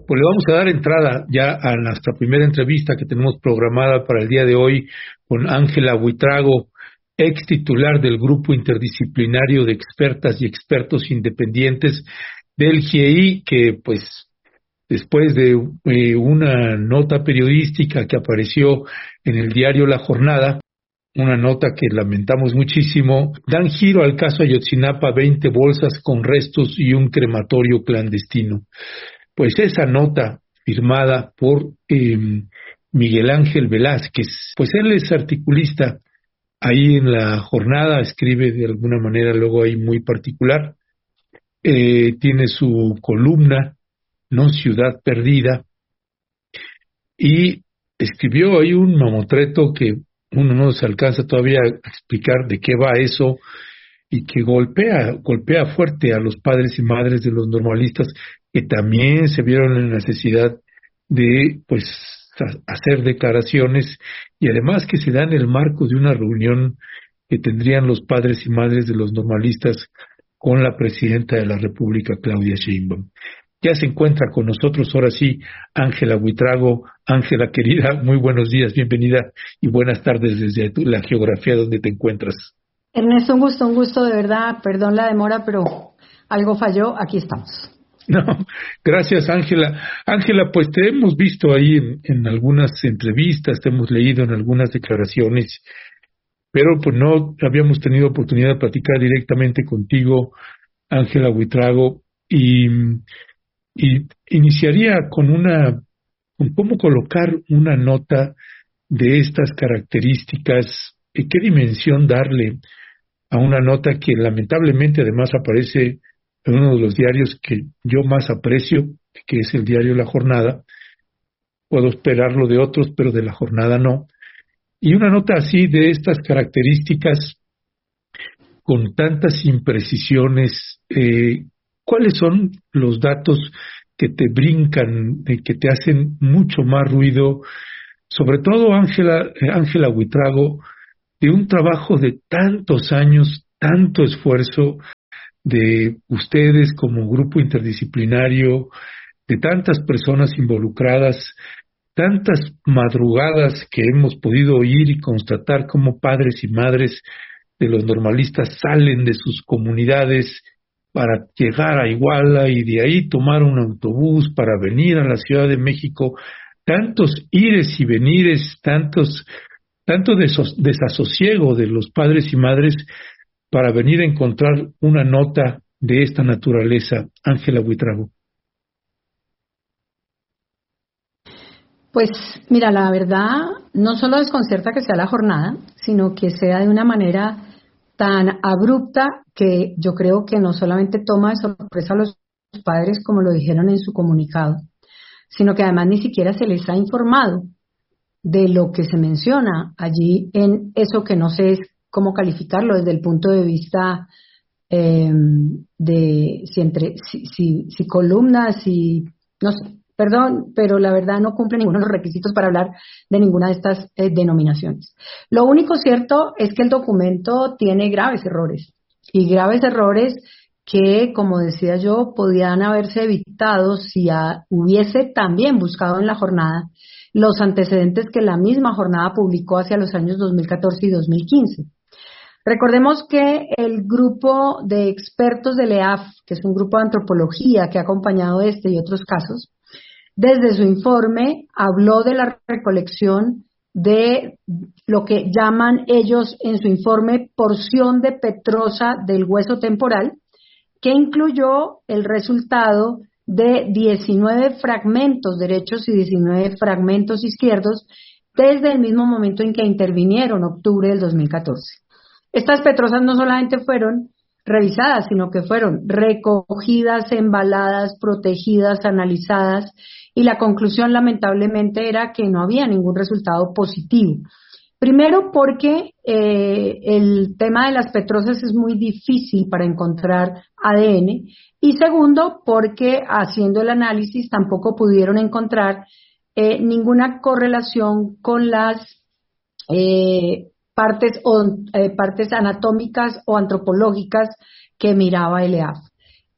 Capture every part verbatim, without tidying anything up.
Pues le vamos a dar entrada ya a nuestra primera entrevista que tenemos programada para el día de hoy con Ángela Buitrago, ex titular del Grupo Interdisciplinario de Expertas y Expertos Independientes del G I E I, que pues después de eh, una nota periodística que apareció en el diario La Jornada, una nota que lamentamos muchísimo, dan giro al caso Ayotzinapa, veinte bolsas con restos y un crematorio clandestino. Pues esa nota firmada por eh, Miguel Ángel Velázquez, pues él es articulista ahí en La Jornada, escribe de alguna manera luego ahí muy particular, eh, tiene su columna, ¿no? Ciudad Perdida, y escribió ahí un mamotreto que uno no se alcanza todavía a explicar de qué va eso, y que golpea, golpea fuerte a los padres y madres de los normalistas que también se vieron en la necesidad de pues hacer declaraciones, y además que se da en el marco de una reunión que tendrían los padres y madres de los normalistas con la presidenta de la República, Claudia Sheinbaum. Ya se encuentra con nosotros ahora sí Ángela Buitrago. Ángela querida, muy buenos días, bienvenida y buenas tardes desde la geografía donde te encuentras. Ernesto, un gusto, un gusto de verdad, perdón la demora, pero algo falló, aquí estamos. No, gracias Ángela. Ángela, pues te hemos visto ahí en, en algunas entrevistas, te hemos leído en algunas declaraciones, pero pues no habíamos tenido oportunidad de platicar directamente contigo, Ángela Buitrago, y, y iniciaría con una, con cómo colocar una nota de estas características, y qué dimensión darle a una nota que lamentablemente además aparece en uno de los diarios que yo más aprecio, que es el diario La Jornada. Puedo esperarlo de otros, pero de La Jornada no. Y una nota así de estas características, con tantas imprecisiones, eh, ¿cuáles son los datos que te brincan, eh, que te hacen mucho más ruido? Sobre todo, Ángela, eh, Ángela Buitrago, de un trabajo de tantos años, tanto esfuerzo de ustedes como grupo interdisciplinario, de tantas personas involucradas, tantas madrugadas que hemos podido oír y constatar cómo padres y madres de los normalistas salen de sus comunidades para llegar a Iguala y de ahí tomar un autobús para venir a la Ciudad de México, tantos ires y venires, tantos tanto desos, desasosiego de los padres y madres para venir a encontrar una nota de esta naturaleza. Ángela Buitrago. Pues mira, la verdad no solo desconcierta que sea La Jornada, sino que sea de una manera tan abrupta que yo creo que no solamente toma de sorpresa a los padres como lo dijeron en su comunicado, sino que además ni siquiera se les ha informado de lo que se menciona allí en eso que no sé cómo calificarlo desde el punto de vista eh, de si, entre, si, si, si columnas, si, no sé, perdón, pero la verdad no cumple ninguno de los requisitos para hablar de ninguna de estas eh, denominaciones. Lo único cierto es que el documento tiene graves errores, y graves errores que, como decía yo, podían haberse evitado si a, hubiese también buscado en La Jornada los antecedentes que la misma jornada publicó hacia los años dos mil catorce y dos mil quince. Recordemos que el grupo de expertos del E A F, que es un grupo de antropología que ha acompañado este y otros casos, desde su informe habló de la recolección de lo que llaman ellos en su informe porción de petrosa del hueso temporal, que incluyó el resultado de diecinueve fragmentos derechos y diecinueve fragmentos izquierdos desde el mismo momento en que intervinieron, octubre del dos mil catorce. Estas petrosas no solamente fueron revisadas, sino que fueron recogidas, embaladas, protegidas, analizadas, y la conclusión lamentablemente era que no había ningún resultado positivo. Primero porque eh, el tema de las petrosas es muy difícil para encontrar A D N, y segundo porque haciendo el análisis tampoco pudieron encontrar eh, ninguna correlación con las eh, partes, o, eh, partes anatómicas o antropológicas que miraba el E A F.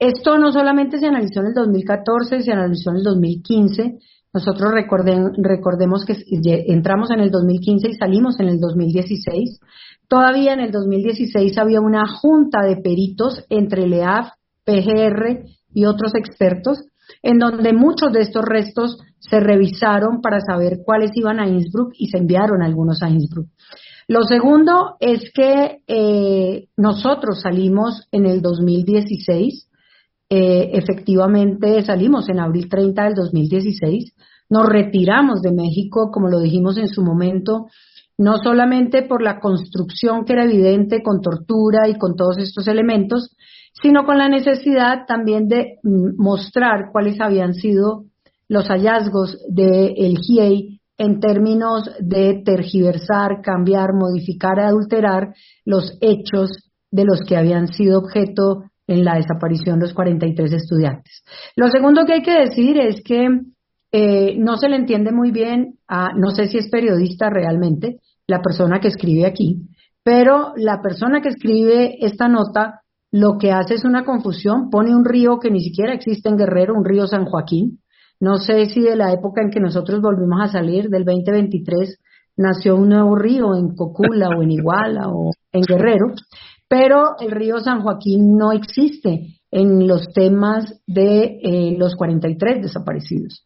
Esto no solamente se analizó en el dos mil catorce, se analizó en el dos mil quince. Nosotros recorden, recordemos que entramos en el dos mil quince y salimos en el dos mil dieciséis. Todavía en el dos mil dieciséis había una junta de peritos entre el E A F, P G R y otros expertos, en donde muchos de estos restos se revisaron para saber cuáles iban a Innsbruck y se enviaron algunos a Innsbruck. Lo segundo es que eh, nosotros salimos en el dos mil dieciséis, eh, efectivamente salimos en abril treinta del dos mil dieciséis, nos retiramos de México, como lo dijimos en su momento, no solamente por la construcción que era evidente con tortura y con todos estos elementos, sino con la necesidad también de mm, mostrar cuáles habían sido los hallazgos del G I E I en términos de tergiversar, cambiar, modificar, adulterar los hechos de los que habían sido objeto en la desaparición de los cuarenta y tres estudiantes. Lo segundo que hay que decir es que eh, no se le entiende muy bien, a, no sé si es periodista realmente, la persona que escribe aquí, pero la persona que escribe esta nota lo que hace es una confusión, pone un río que ni siquiera existe en Guerrero, un río San Joaquín. No sé si de la época en que nosotros volvimos a salir, del veinte veintitrés, nació un nuevo río en Cocula o en Iguala o en Guerrero, pero el río San Joaquín no existe en los temas de eh, los cuarenta y tres desaparecidos.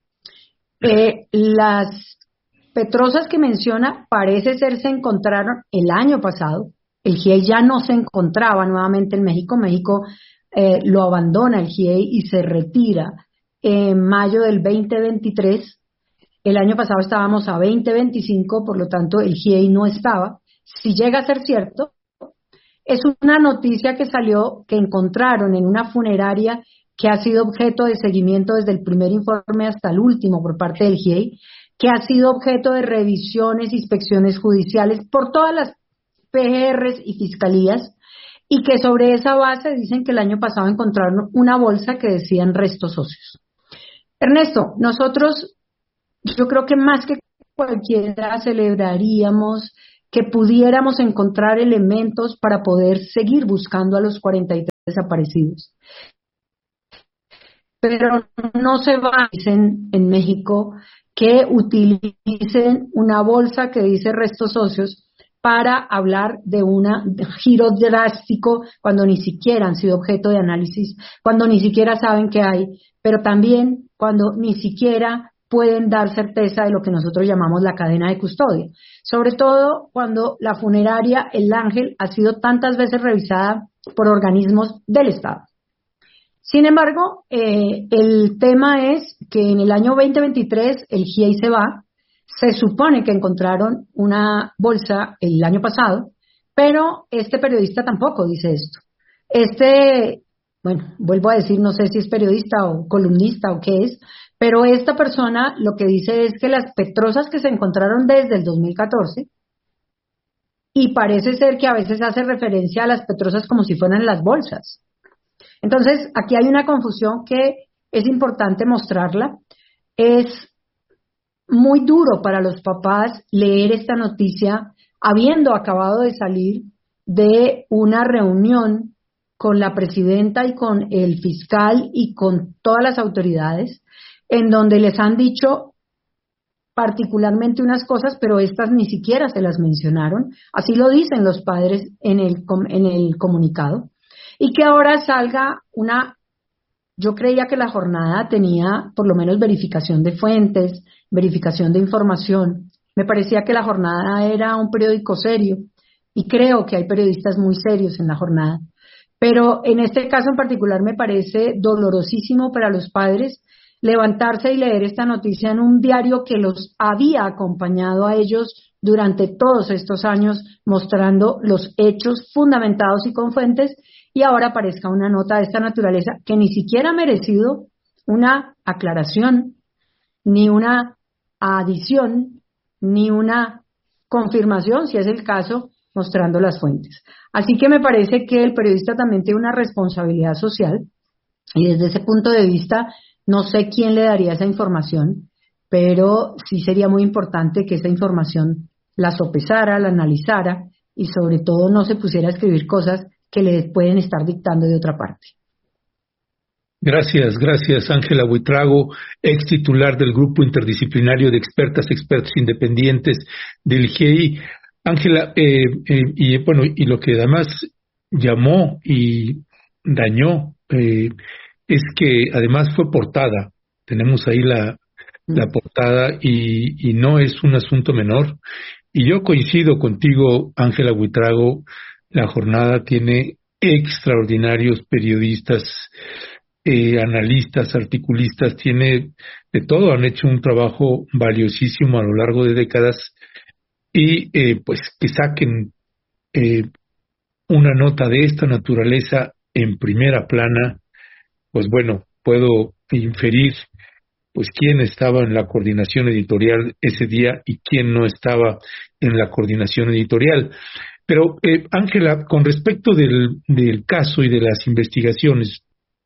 Eh, las petrosas que menciona parece ser se encontraron el año pasado. El G I E I ya no se encontraba nuevamente en México. México eh, lo abandona el G I E I y se retira en mayo del veinte veintitrés. El año pasado estábamos a veinte veinticinco, por lo tanto el G I E I no estaba. Si llega a ser cierto, es una noticia que salió, que encontraron en una funeraria que ha sido objeto de seguimiento desde el primer informe hasta el último por parte del G I E I, que ha sido objeto de revisiones, inspecciones judiciales por todas las P G Rs y fiscalías, y que sobre esa base dicen que el año pasado encontraron una bolsa que decían restos óseos. Ernesto, nosotros, yo creo que más que cualquiera celebraríamos que pudiéramos encontrar elementos para poder seguir buscando a los cuarenta y tres desaparecidos. Pero no se va, dicen en México, que utilicen una bolsa que dice restos óseos para hablar de un giro drástico cuando ni siquiera han sido objeto de análisis, cuando ni siquiera saben qué hay, pero también cuando ni siquiera pueden dar certeza de lo que nosotros llamamos la cadena de custodia. Sobre todo cuando la funeraria El Ángel ha sido tantas veces revisada por organismos del Estado. Sin embargo, eh, el tema es que en el año veinte veintitrés el G I E I se va. Se supone que encontraron una bolsa el año pasado, pero este periodista tampoco dice esto. Este, bueno, vuelvo a decir, no sé si es periodista o columnista o qué es, pero esta persona lo que dice es que las petrosas que se encontraron desde el dos mil catorce, y parece ser que a veces hace referencia a las petrosas como si fueran las bolsas. Entonces, aquí hay una confusión que es importante mostrarla. Es muy duro para los papás leer esta noticia habiendo acabado de salir de una reunión con la presidenta y con el fiscal y con todas las autoridades, en donde les han dicho particularmente unas cosas, pero estas ni siquiera se las mencionaron. Así lo dicen los padres en el, en el comunicado. Y que ahora salga una... Yo creía que la jornada tenía por lo menos verificación de fuentes, verificación de información. Me parecía que la jornada era un periódico serio y creo que hay periodistas muy serios en la jornada. Pero en este caso en particular me parece dolorosísimo para los padres levantarse y leer esta noticia en un diario que los había acompañado a ellos durante todos estos años, mostrando los hechos fundamentados y con fuentes, y ahora aparezca una nota de esta naturaleza que ni siquiera ha merecido una aclaración, ni una adición, ni una confirmación, si es el caso, mostrando las fuentes. Así que me parece que el periodista también tiene una responsabilidad social, y desde ese punto de vista no sé quién le daría esa información, pero sí sería muy importante que esa información la sopesara, la analizara y sobre todo no se pusiera a escribir cosas que le pueden estar dictando de otra parte. Gracias, gracias Ángela Buitrago, ex titular del Grupo Interdisciplinario de Expertas, Expertos Independientes del G I E I. Ángela, eh, eh, y bueno, y lo que además llamó y dañó eh, es que además fue portada. Tenemos ahí la, la portada y, y no es un asunto menor. Y yo coincido contigo, Ángela Buitrago, la jornada tiene extraordinarios periodistas, eh, analistas, articulistas, tiene de todo, han hecho un trabajo valiosísimo a lo largo de décadas y eh, pues que saquen eh, una nota de esta naturaleza en primera plana, pues bueno, puedo inferir pues quién estaba en la coordinación editorial ese día y quién no estaba en la coordinación editorial. Pero, eh, Ángela, con respecto del, del caso y de las investigaciones,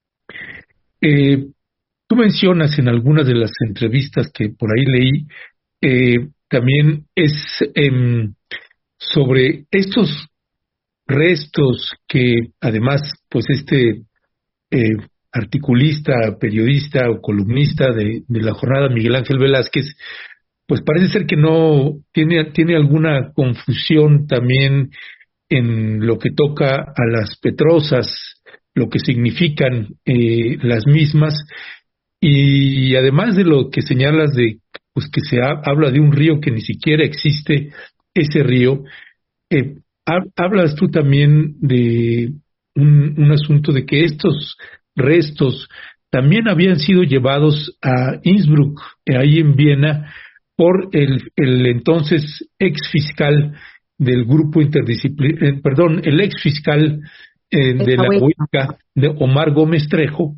eh, tú mencionas en algunas de las entrevistas que por ahí leí, eh, también es eh, sobre estos restos que además, pues este eh, articulista, periodista o columnista de, de la jornada, Miguel Ángel Velázquez, pues parece ser que no tiene, tiene alguna confusión también en lo que toca a las petrosas, lo que significan eh, las mismas, y además de lo que señalas de pues que se ha, habla de un río que ni siquiera existe, ese río, eh, ha, hablas tú también de un, un asunto de que estos restos también habían sido llevados a Innsbruck, eh, ahí en Viena, por el, el entonces ex fiscal del grupo interdisciplinario, eh, perdón, el ex fiscal eh, de la U I C A, de Omar Gómez Trejo,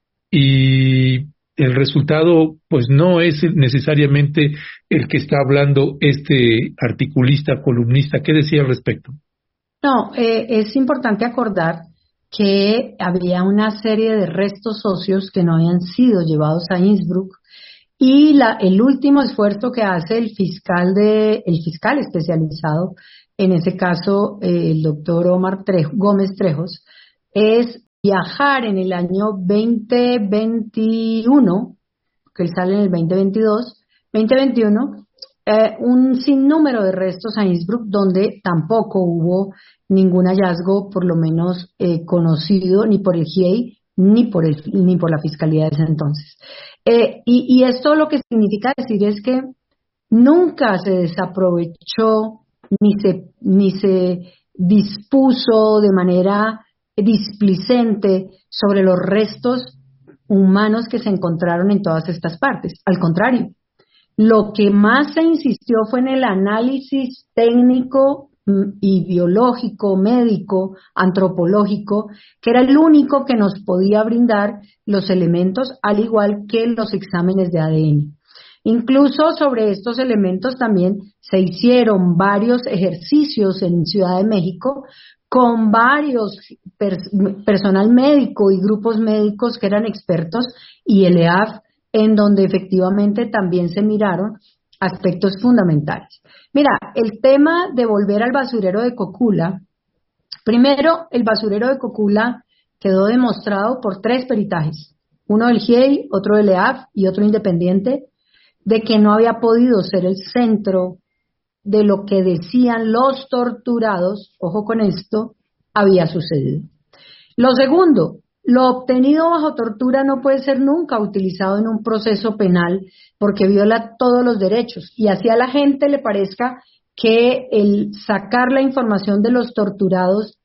y el resultado pues no es necesariamente el que está hablando este articulista, columnista. ¿Qué decía al respecto? No, eh, es importante acordar que había una serie de restos óseos que no habían sido llevados a Innsbruck y la, el último esfuerzo que hace el fiscal de el fiscal especializado, en ese caso eh, el doctor Omar Trejo, Gómez Trejos, es viajar en el año veinte veintiuno, que él sale en el veinte veintidós, veinte veintiuno, eh, un sinnúmero de restos a Innsbruck donde tampoco hubo ningún hallazgo, por lo menos eh, conocido, ni por el G I E I ni por el, ni por la fiscalía de ese entonces. Eh, y, y esto lo que significa decir es que nunca se desaprovechó ni se, ni se dispuso de manera displicente sobre los restos humanos que se encontraron en todas estas partes. Al contrario, lo que más se insistió fue en el análisis técnico y biológico, médico, antropológico, que era el único que nos podía brindar los elementos, al igual que los exámenes de A D N. Incluso sobre estos elementos también se hicieron varios ejercicios en Ciudad de México con varios pers- personal médico y grupos médicos que eran expertos y el E A F, en donde efectivamente también se miraron aspectos fundamentales. Mira, el tema de volver al basurero de Cocula, primero, el basurero de Cocula quedó demostrado por tres peritajes, uno del G I E I, otro del E A F y otro independiente, de que no había podido ser el centro de lo que decían los torturados, ojo con esto, había sucedido. Lo segundo, lo obtenido bajo tortura no puede ser nunca utilizado en un proceso penal porque viola todos los derechos y así a la gente le parezca que el sacar la información de los torturados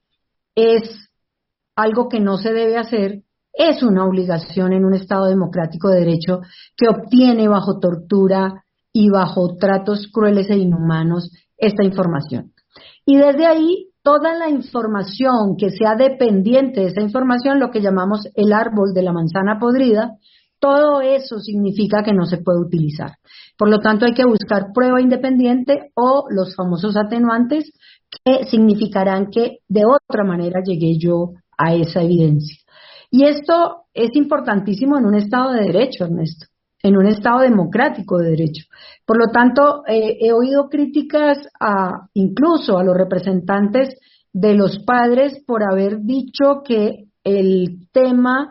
es algo que no se debe hacer, es una obligación en un Estado democrático de derecho que obtiene bajo tortura y bajo tratos crueles e inhumanos esta información. Y desde ahí, toda la información que sea dependiente de esa información, lo que llamamos el árbol de la manzana podrida, todo eso significa que no se puede utilizar. Por lo tanto, hay que buscar prueba independiente o los famosos atenuantes que significarán que de otra manera llegué yo a esa evidencia. Y esto es importantísimo en un Estado de derecho, Ernesto, en un Estado democrático de derecho. Por lo tanto, eh, he oído críticas a, incluso a los representantes de los padres por haber dicho que el tema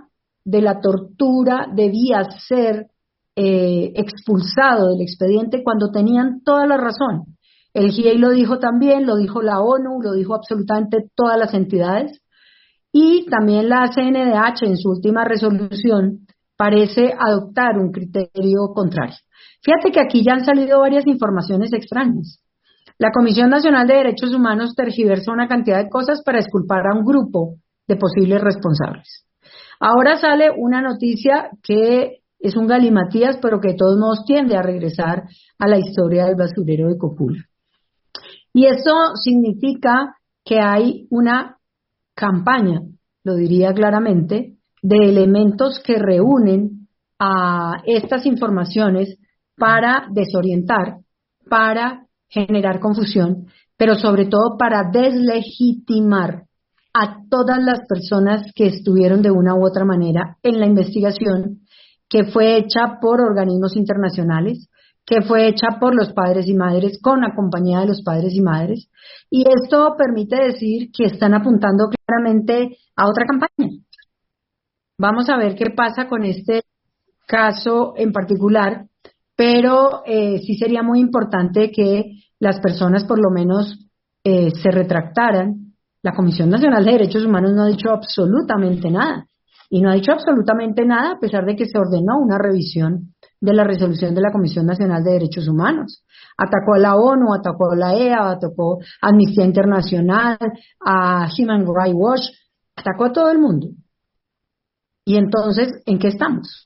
de la tortura debía ser eh, expulsado del expediente cuando tenían toda la razón. El G I E I lo dijo también, lo dijo la ONU, lo dijo absolutamente todas las entidades, y también la C N D H en su última resolución parece adoptar un criterio contrario. Fíjate que aquí ya han salido varias informaciones extrañas. La Comisión Nacional de Derechos Humanos tergiversó una cantidad de cosas para exculpar a un grupo de posibles responsables. Ahora sale una noticia que es un galimatías, pero que de todos modos tiende a regresar a la historia del basurero de Copula. Y esto significa que hay una campaña, lo diría claramente, de elementos que reúnen a estas informaciones para desorientar, para generar confusión, pero sobre todo para deslegitimar a todas las personas que estuvieron de una u otra manera en la investigación que fue hecha por organismos internacionales, que fue hecha por los padres y madres, con la compañía de los padres y madres, y esto permite decir que están apuntando claramente a otra campaña. Vamos a ver qué pasa con este caso en particular, pero eh, sí sería muy importante que las personas por lo menos eh, se retractaran. La Comisión Nacional de Derechos Humanos no ha dicho absolutamente nada, y no ha dicho absolutamente nada a pesar de que se ordenó una revisión de la resolución de la Comisión Nacional de Derechos Humanos. Atacó a la ONU, atacó a la E A, atacó a Amnistía Internacional, a Human Rights Watch, atacó a todo el mundo. Y entonces, ¿en qué estamos?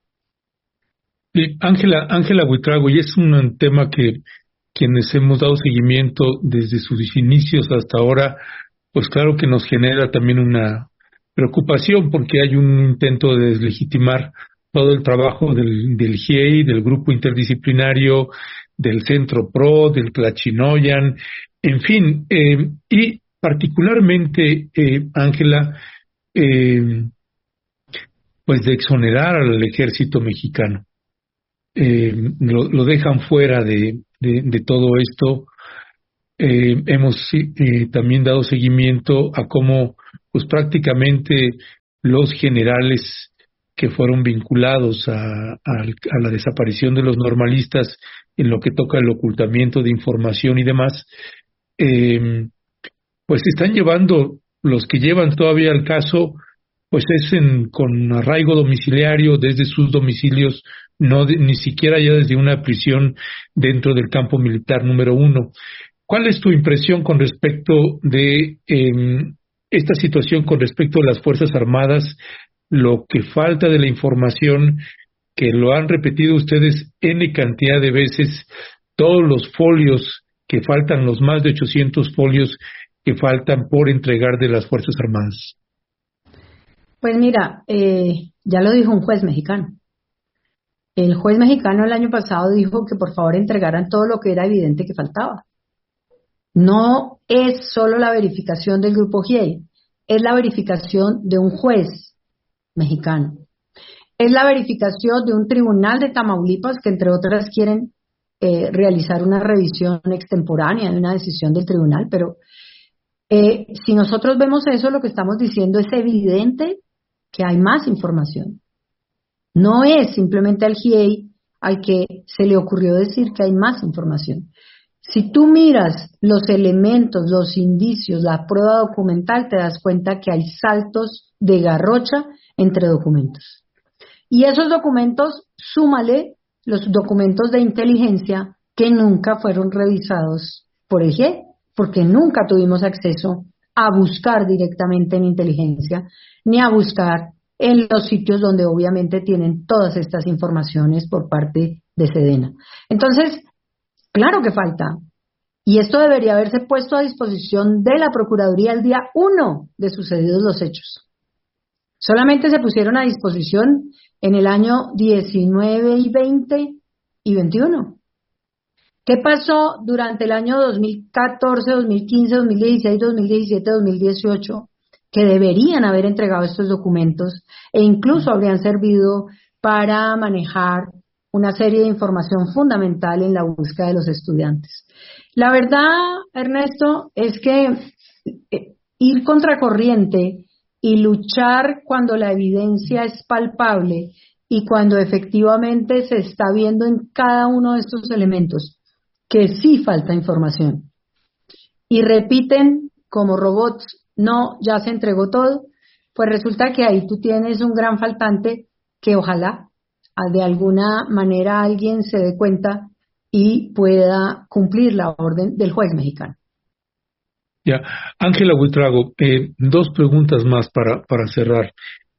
Ángela, Ángela Buitrago, y es un tema que quienes hemos dado seguimiento desde sus inicios hasta ahora, pues claro que nos genera también una preocupación porque hay un intento de deslegitimar todo el trabajo del, del G I E I, del grupo interdisciplinario, del Centro PRO, del Tlachinoyan, en fin, eh, y particularmente, eh, Ángela, eh, pues de exonerar al ejército mexicano. Eh, lo, lo dejan fuera de, de, de todo esto. Eh, hemos eh, también dado seguimiento a cómo pues prácticamente los generales que fueron vinculados a, a, a la desaparición de los normalistas en lo que toca el ocultamiento de información y demás, eh, pues están llevando, los que llevan todavía el caso, pues es en, con arraigo domiciliario desde sus domicilios, no de, ni siquiera ya desde una prisión dentro del campo militar número uno. ¿Cuál es tu impresión con respecto de eh, esta situación con respecto a las Fuerzas Armadas, lo que falta de la información, que lo han repetido ustedes N cantidad de veces, todos los folios que faltan, los más de ochocientos folios que faltan por entregar de las Fuerzas Armadas? Pues mira, eh, ya lo dijo un juez mexicano. El juez mexicano el año pasado dijo que por favor entregaran todo lo que era evidente que faltaba. No es solo la verificación del grupo G I E I, es la verificación de un juez mexicano. Es la verificación de un tribunal de Tamaulipas que, entre otras, quieren eh, realizar una revisión extemporánea de una decisión del tribunal, pero eh, si nosotros vemos eso, lo que estamos diciendo es evidente que hay más información. No es simplemente al G I E I al que se le ocurrió decir que hay más información. Si tú miras los elementos, los indicios, la prueba documental, te das cuenta que hay saltos de garrocha entre documentos. Y esos documentos, súmale los documentos de inteligencia que nunca fueron revisados por el G I E I, porque nunca tuvimos acceso a buscar directamente en inteligencia, ni a buscar en los sitios donde obviamente tienen todas estas informaciones por parte de Sedena. Entonces, claro que falta. Y esto debería haberse puesto a disposición de la Procuraduría el día uno de sucedidos los hechos. Solamente se pusieron a disposición en el año diecinueve y veinte y veintiuno. ¿Qué pasó durante el año dos mil catorce, dos mil quince, dos mil dieciséis, dos mil diecisiete, dos mil dieciocho? Que deberían haber entregado estos documentos e incluso habrían servido para manejar una serie de información fundamental en la búsqueda de los estudiantes. La verdad, Ernesto, es que eh, ir contracorriente y luchar cuando la evidencia es palpable y cuando efectivamente se está viendo en cada uno de estos elementos que sí falta información. Y repiten como robots, no, ya se entregó todo, pues resulta que ahí tú tienes un gran faltante que ojalá de alguna manera alguien se dé cuenta y pueda cumplir la orden del juez mexicano. Ya, Ángela Buitrago, eh, dos preguntas más para, para cerrar.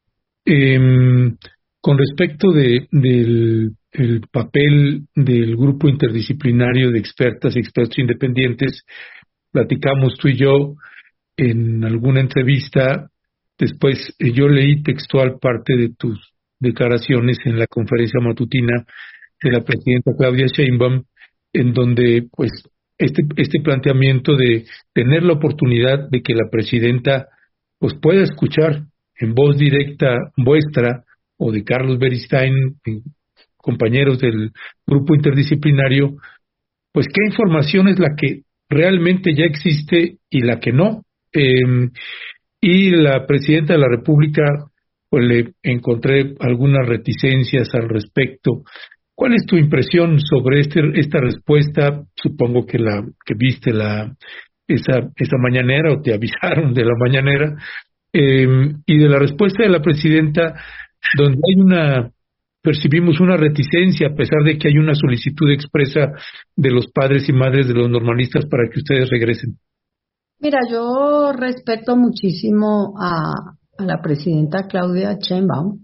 Eh, con respecto de, del el papel del grupo interdisciplinario de expertas y expertos independientes, platicamos tú y yo en alguna entrevista, después eh, yo leí textual parte de tus declaraciones en la conferencia matutina de la presidenta Claudia Sheinbaum, en donde pues este este planteamiento de tener la oportunidad de que la presidenta pues pueda escuchar en voz directa vuestra o de Carlos Beristain, compañeros del grupo interdisciplinario, pues qué información es la que realmente ya existe y la que no. Eh, y la presidenta de la República, pues le encontré algunas reticencias al respecto. ¿Cuál es tu impresión sobre este, esta respuesta? Supongo que la que viste la esa esa mañanera o te avisaron de la mañanera, eh, y de la respuesta de la presidenta, donde hay una percibimos una reticencia a pesar de que hay una solicitud expresa de los padres y madres de los normalistas para que ustedes regresen. Mira, yo respeto muchísimo a, a la presidenta Claudia Sheinbaum.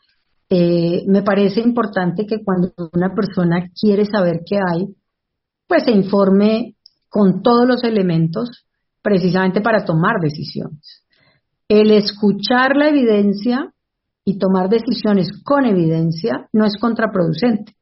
Eh, me parece importante que cuando una persona quiere saber qué hay, pues se informe con todos los elementos precisamente para tomar decisiones. El escuchar la evidencia y tomar decisiones con evidencia no es contraproducente,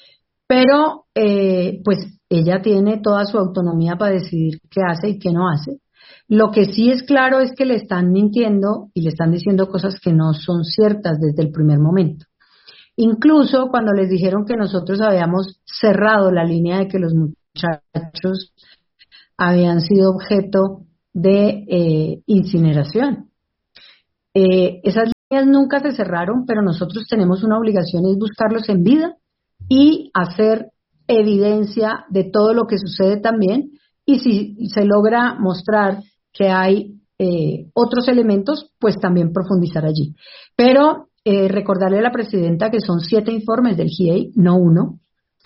pero eh, pues ella tiene toda su autonomía para decidir qué hace y qué no hace. Lo que sí es claro es que le están mintiendo y le están diciendo cosas que no son ciertas desde el primer momento. Incluso cuando les dijeron que nosotros habíamos cerrado la línea de que los muchachos habían sido objeto de eh, incineración. Eh, esas líneas nunca se cerraron, pero nosotros tenemos una obligación, es buscarlos en vida y hacer evidencia de todo lo que sucede también, y si se logra mostrar que hay eh, otros elementos, pues también profundizar allí. Pero eh, recordarle a la presidenta que son siete informes del G I E I, no uno.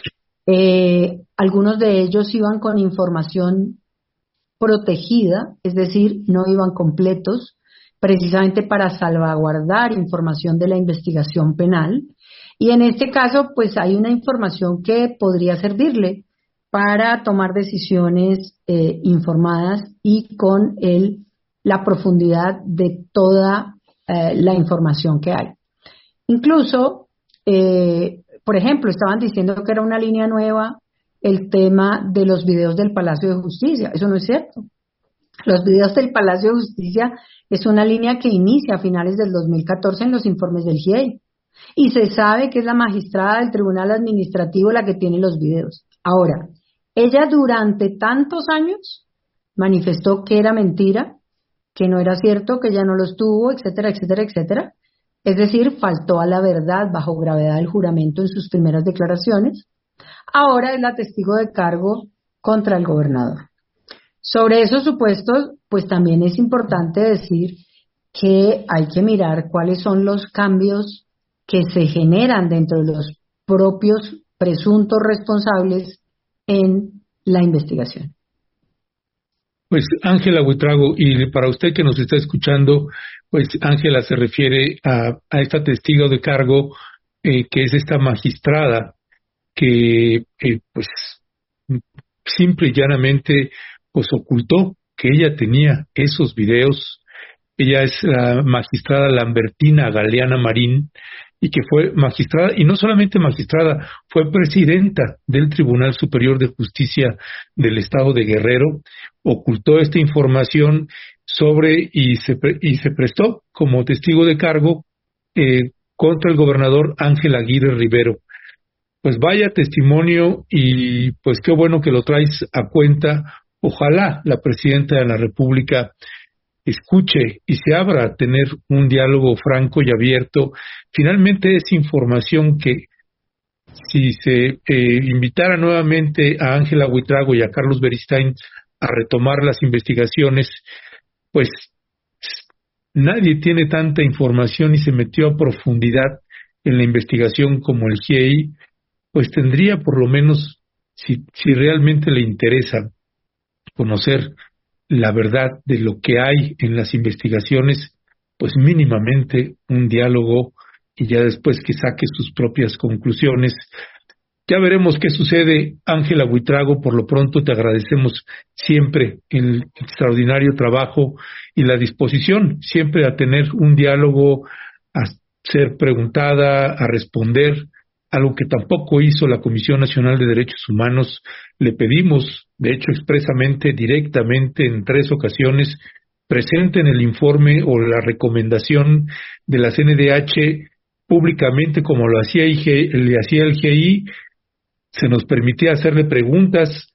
Eh, algunos de ellos iban con información protegida, es decir, no iban completos, precisamente para salvaguardar información de la investigación penal. Y en este caso, pues hay una información que podría servirle para tomar decisiones eh, informadas y con el, la profundidad de toda eh, la información que hay. Incluso, eh, por ejemplo, estaban diciendo que era una línea nueva el tema de los videos del Palacio de Justicia. Eso no es cierto. Los videos del Palacio de Justicia es una línea que inicia a finales del dos mil catorce en los informes del G I E I. Y se sabe que es la magistrada del Tribunal Administrativo la que tiene los videos. Ahora, ella durante tantos años manifestó que era mentira, que no era cierto, que ella no los tuvo, etcétera, etcétera, etcétera. Es decir, faltó a la verdad bajo gravedad del juramento en sus primeras declaraciones. Ahora es la testigo de cargo contra el gobernador. Sobre esos supuestos, pues también es importante decir que hay que mirar cuáles son los cambios que se generan dentro de los propios presuntos responsables en la investigación. Pues Ángela Buitrago, y para usted que nos está escuchando, pues Ángela se refiere a, a esta testigo de cargo, eh, que es esta magistrada que eh, pues simple y llanamente pues ocultó que ella tenía esos videos. Ella es la magistrada Lambertina Galeana Marín, y que fue magistrada, y no solamente magistrada, fue presidenta del Tribunal Superior de Justicia del Estado de Guerrero. Ocultó esta información sobre y se y se prestó como testigo de cargo eh, contra el gobernador Ángel Aguirre Rivero. Pues vaya testimonio, y pues qué bueno que lo traes a cuenta. Ojalá la presidenta de la República escuche y se abra a tener un diálogo franco y abierto. Finalmente es información que, si se eh, invitara nuevamente a Ángela Buitrago y a Carlos Beristain a retomar las investigaciones, pues nadie tiene tanta información y se metió a profundidad en la investigación como el G I E, pues tendría por lo menos, si, si realmente le interesa conocer la verdad de lo que hay en las investigaciones, pues mínimamente un diálogo y ya después que saque sus propias conclusiones. Ya veremos qué sucede. Ángela Buitrago, por lo pronto te agradecemos siempre el extraordinario trabajo y la disposición siempre a tener un diálogo, a ser preguntada, a responder, algo que tampoco hizo la Comisión Nacional de Derechos Humanos. Le pedimos, de hecho expresamente, directamente en tres ocasiones, presenten el informe o la recomendación de la C N D H públicamente como lo hacía, I G, le hacía el G I E. Se nos permitía hacerle preguntas,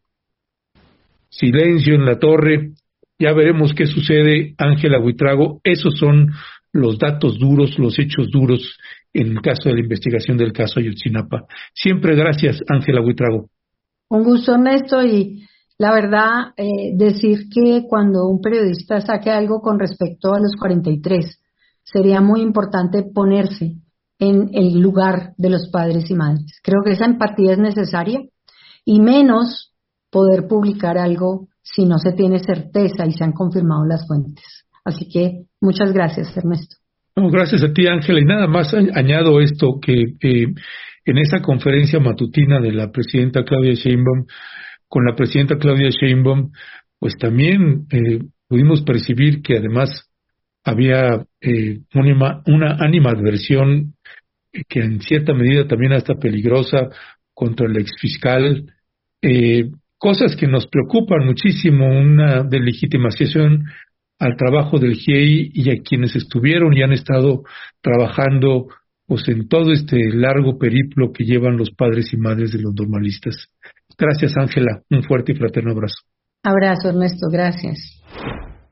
silencio en la torre. Ya veremos qué sucede, Ángela Buitrago. Esos son los datos duros, los hechos duros en el caso de la investigación del caso Ayotzinapa. Siempre gracias, Ángela Buitrago. Un gusto, Ernesto, y la verdad, eh, decir que cuando un periodista saque algo con respecto a los cuarenta y tres, sería muy importante ponerse en el lugar de los padres y madres. Creo que esa empatía es necesaria, y menos poder publicar algo si no se tiene certeza y se han confirmado las fuentes. Así que muchas gracias, Ernesto. No, gracias a ti, Ángela, y nada más añado esto, que eh, en esa conferencia matutina de la presidenta Claudia Sheinbaum, con la presidenta Claudia Sheinbaum, pues también eh, pudimos percibir que además había eh, una, una animadversión que en cierta medida también hasta peligrosa contra el exfiscal, eh, cosas que nos preocupan muchísimo, una delegitimación al trabajo del G I E y a quienes estuvieron y han estado trabajando pues en todo este largo periplo que llevan los padres y madres de los normalistas. Gracias, Ángela, un fuerte y fraterno abrazo. Abrazo, Ernesto, gracias.